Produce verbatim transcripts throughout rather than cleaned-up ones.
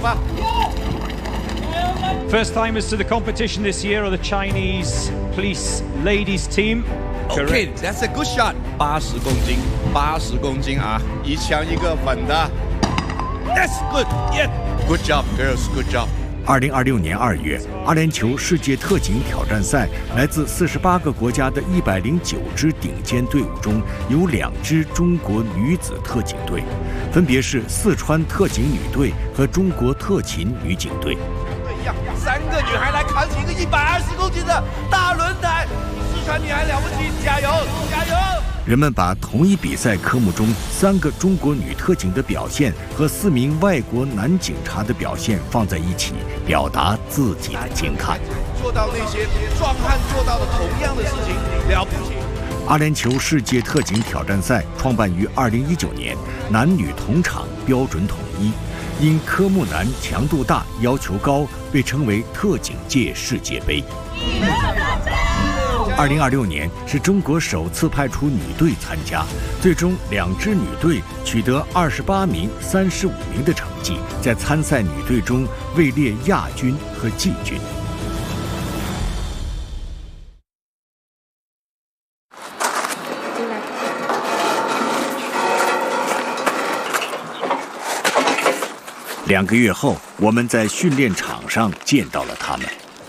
吧。 First timers to the competition this year are the Chinese police ladies team. Okay, that's a good shot. 八十公斤，八十公斤啊，一枪一个稳的。That's good, yeah. Good job, girls. Good job. 二零二六年二月，阿联酋世界特警挑战赛，来自四十八个国家的一百零九支顶尖队伍中，有两支中国女子特警队，分别是四川特警女队和中国特勤女警队。 一样，三个女孩来扛起一个一百二十公斤的大轮胎，四川女孩了不起，加油，加油！ 人们把同一比赛科目中三个中国女特警的表现和四名外国男警察的表现放在一起，表达自己的惊叹。 做到那些壮汉做到的同样的事情，了不起。 阿联酋世界特警挑战赛创办于二零一九年，男女同场，标准统一。因科目难、强度大、要求高，被称为特警界世界杯。二零二六年是中国首次派出女队参加，最终两支女队取得二十八名、三十五名的成绩，在参赛女队中位列亚军和季军。两个月后，我们在训练场上见到了他们。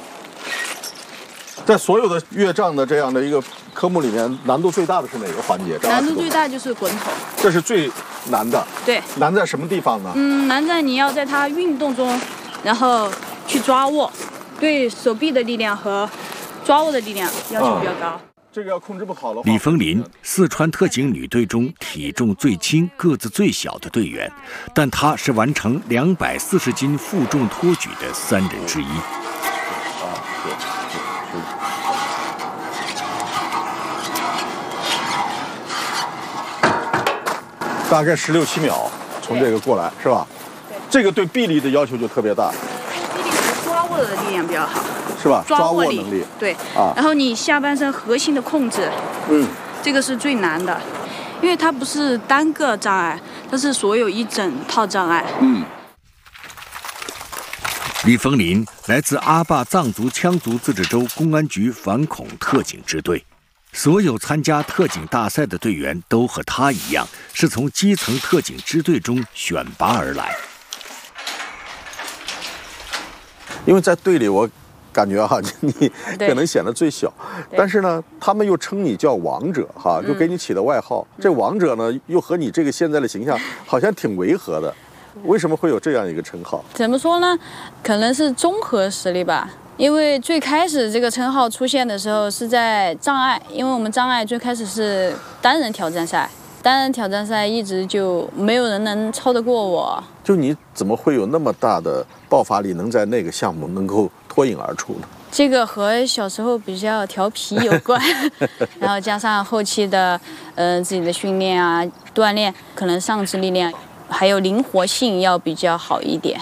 在所有的越障的这样的一个科目里面，难度最大的是哪个环节？ 难度最大就是滚筒， 这是最难的。 对， 难在什么地方呢？ 嗯，难在你要在它运动中，然后去抓握，对手臂的力量和抓握的力量要求比较高。嗯这个要控制不好的话。 李枫林，四川特警女队中体重最轻、个子最小的队员，但她是完成两百四十斤负重托举的三人之一。 啊，对，是。大概十六七秒从这个过来，是吧？ 对。 这个对臂力的要求就特别大。 臂力和抓握的力量比较好。 是吧？ 抓握能力对啊，然后你下半身核心的控制， 嗯， 这个是最难的，因为它不是单个障碍，它是所有一整套障碍。 嗯。 李枫林来自阿坝藏族羌族自治州公安局反恐特警支队，所有参加特警大赛的队员都和他一样，是从基层特警支队中选拔而来。 因为在队里我。感觉哈，你可能显得最小，但是呢，他们又称你叫王者哈，就给你起的外号。嗯、这王者呢，又和你这个现在的形象好像挺违和的。为什么会有这样一个称号？ 怎么说呢？可能是综合实力吧。因为最开始这个称号出现的时候是在障碍，因为我们障碍最开始是单人挑战赛。单人挑战赛一直就没有人能超得过我。 就你怎么会有那么大的爆发力，能在那个项目能够脱颖而出呢？ 这个和小时候比较调皮有关，然后加上后期的呃自己的训练啊、锻炼，可能上肢力量还有灵活性要比较好一点。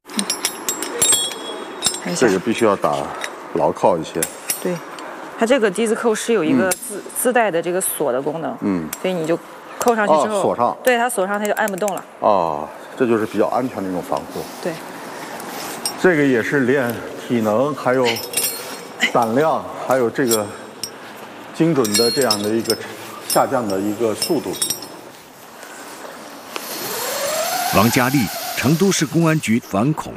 这个必须要打牢靠一些。 对，它这个低子扣是有一个自、嗯、自带的这个锁的功能，嗯，所以你就。扣上去之后， 哦、锁上， 对它锁上，它就按不动了。 哦，这就是比较安全的一种防护。 对， 这个也是练体能，还有胆量，还有这个精准的这样的一个下降的一个速度。 王佳丽，成都市公安局反恐